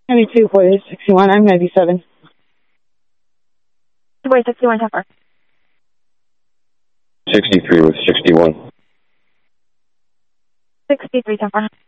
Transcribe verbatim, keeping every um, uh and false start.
ninety-two, forty, sixty-one. I'm ninety-seven. Wait, sixty-one, how far? sixty-three with sixty-one. sixty-three, how far?